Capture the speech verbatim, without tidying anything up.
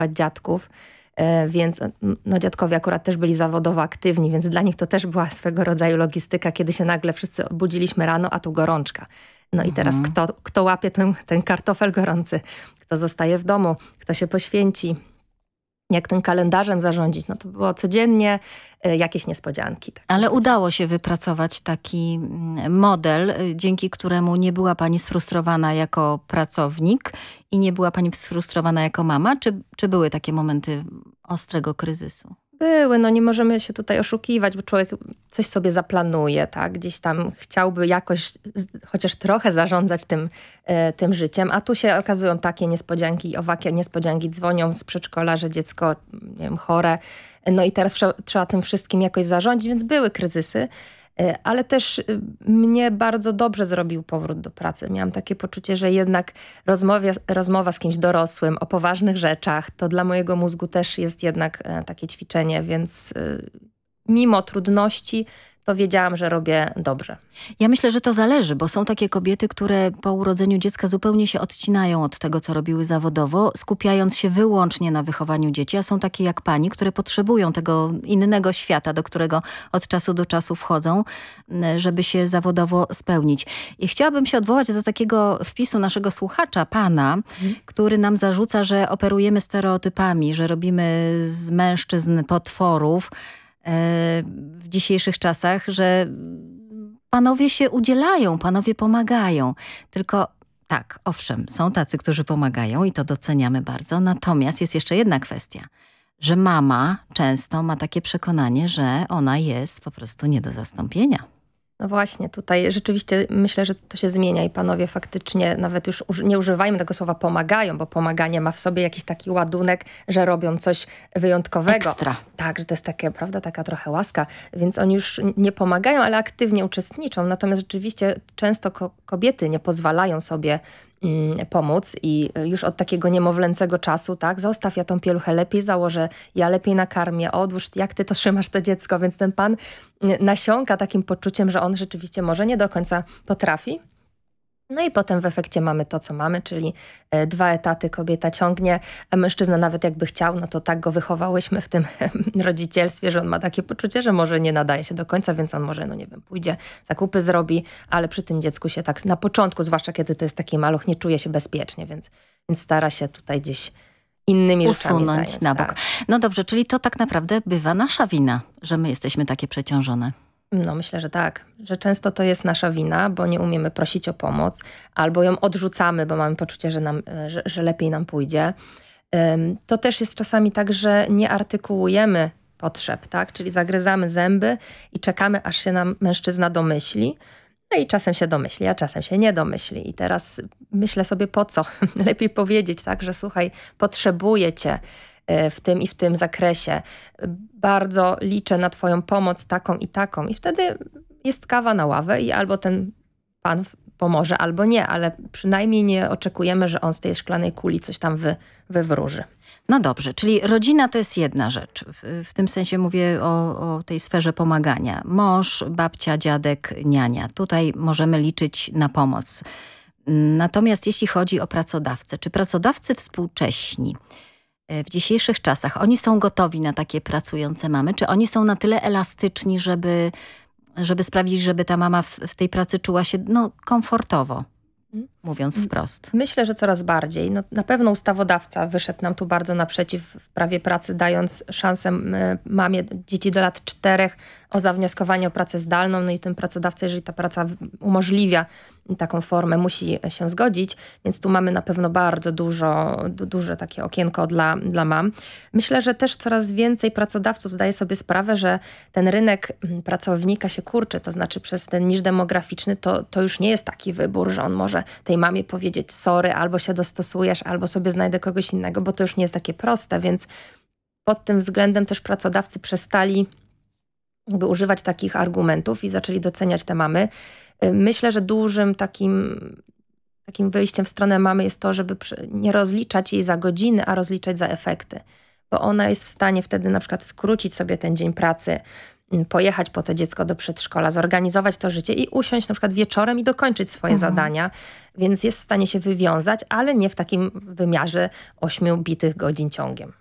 dziadków, więc no, dziadkowie akurat też byli zawodowo aktywni, więc dla nich to też była swego rodzaju logistyka, kiedy się nagle wszyscy obudziliśmy rano, a tu gorączka. No i teraz Mhm. kto, kto łapie ten, ten kartofel gorący, kto zostaje w domu, kto się poświęci, jak tym kalendarzem zarządzić, no to było codziennie y, jakieś niespodzianki. Tak Ale powiedzieć. udało się wypracować taki model, y, dzięki któremu nie była pani sfrustrowana jako pracownik i nie była pani sfrustrowana jako mama? Czy, czy były takie momenty ostrego kryzysu? Były, no nie możemy się tutaj oszukiwać, bo człowiek coś sobie zaplanuje, tak? Gdzieś tam chciałby jakoś z, chociaż trochę zarządzać tym, e, tym życiem, a tu się okazują takie niespodzianki i owakie niespodzianki, dzwonią z przedszkola, że dziecko, nie wiem, chore, no i teraz trzeba, trzeba tym wszystkim jakoś zarządzić, więc były kryzysy. Ale też mnie bardzo dobrze zrobił powrót do pracy. Miałam takie poczucie, że jednak rozmowia, rozmowa z kimś dorosłym o poważnych rzeczach, to dla mojego mózgu też jest jednak takie ćwiczenie, więc mimo trudności to wiedziałam, że robię dobrze. Ja myślę, że to zależy, bo są takie kobiety, które po urodzeniu dziecka zupełnie się odcinają od tego, co robiły zawodowo, skupiając się wyłącznie na wychowaniu dzieci, a są takie jak pani, które potrzebują tego innego świata, do którego od czasu do czasu wchodzą, żeby się zawodowo spełnić. I chciałabym się odwołać do takiego wpisu naszego słuchacza, pana, hmm. który nam zarzuca, że operujemy stereotypami, że robimy z mężczyzn potworów, w dzisiejszych czasach, że panowie się udzielają, panowie pomagają. Tylko tak, owszem, są tacy, którzy pomagają i to doceniamy bardzo. Natomiast jest jeszcze jedna kwestia, że mama często ma takie przekonanie, że ona jest po prostu nie do zastąpienia. No właśnie, tutaj rzeczywiście myślę, że to się zmienia i panowie faktycznie nawet już nie używajmy tego słowa pomagają, bo pomaganie ma w sobie jakiś taki ładunek, że robią coś wyjątkowego. Ekstra. Tak, że to jest takie, prawda, taka trochę łaska, więc oni już nie pomagają, ale aktywnie uczestniczą. Natomiast rzeczywiście często ko- kobiety nie pozwalają sobie mm, pomóc i już od takiego niemowlęcego czasu, tak, zostaw, ja tą pieluchę lepiej założę, ja lepiej nakarmię, odłóż, jak ty to trzymasz to dziecko, więc ten pan nasiąka takim poczuciem, że on rzeczywiście może nie do końca potrafi. No i potem w efekcie mamy to, co mamy, czyli e, dwa etaty kobieta ciągnie, a mężczyzna nawet jakby chciał, no to tak go wychowałyśmy w tym rodzicielstwie, że on ma takie poczucie, że może nie nadaje się do końca, więc on może, no nie wiem, pójdzie, zakupy zrobi, ale przy tym dziecku się tak na początku, zwłaszcza kiedy to jest taki maluch, nie czuje się bezpiecznie, więc, więc stara się tutaj gdzieś innymi rzeczami usunąć zająć, na bok. tak. No dobrze, czyli to tak naprawdę bywa nasza wina, że my jesteśmy takie przeciążone. No myślę, że tak, że często to jest nasza wina, bo nie umiemy prosić o pomoc, albo ją odrzucamy, bo mamy poczucie, że, nam, że, że lepiej nam pójdzie. Um, to też jest czasami tak, że nie artykułujemy potrzeb, tak? Czyli zagryzamy zęby i czekamy, aż się nam mężczyzna domyśli. No i czasem się domyśli, a czasem się nie domyśli. I teraz myślę sobie, po co? Lepiej powiedzieć, tak, że słuchaj, potrzebuję cię w tym i w tym zakresie. Bardzo liczę na twoją pomoc taką i taką. I wtedy jest kawa na ławę i albo ten pan pomoże, albo nie, ale przynajmniej nie oczekujemy, że on z tej szklanej kuli coś tam wy, wywróży. No dobrze, czyli rodzina to jest jedna rzecz. W, w tym sensie mówię o, o tej sferze pomagania. Mąż, babcia, dziadek, niania. Tutaj możemy liczyć na pomoc. Natomiast jeśli chodzi o pracodawcę, czy pracodawcy współcześni w dzisiejszych czasach, oni są gotowi na takie pracujące mamy? Czy oni są na tyle elastyczni, żeby, żeby sprawić, żeby ta mama w, w tej pracy czuła się no, komfortowo? Mówiąc wprost. Myślę, że coraz bardziej. No, na pewno ustawodawca wyszedł nam tu bardzo naprzeciw w prawie pracy, dając szansę mamie dzieci do lat czterech o zawnioskowanie o pracę zdalną. No i ten pracodawca, jeżeli ta praca umożliwia taką formę, musi się zgodzić. Więc tu mamy na pewno bardzo dużo, du, duże takie okienko dla, dla mam. Myślę, że też coraz więcej pracodawców zdaje sobie sprawę, że ten rynek pracownika się kurczy. To znaczy przez ten niż demograficzny to, to już nie jest taki wybór, że on może tej mamie powiedzieć sorry, albo się dostosujesz, albo sobie znajdę kogoś innego, bo to już nie jest takie proste, więc pod tym względem też pracodawcy przestali jakby używać takich argumentów i zaczęli doceniać te mamy. Myślę, że dużym takim, takim wyjściem w stronę mamy jest to, żeby nie rozliczać jej za godziny, a rozliczać za efekty, bo ona jest w stanie wtedy na przykład skrócić sobie ten dzień pracy pojechać po to dziecko do przedszkola, zorganizować to życie i usiąść na przykład wieczorem i dokończyć swoje mhm. zadania, więc jest w stanie się wywiązać, ale nie w takim wymiarze ośmiu bitych godzin ciągiem.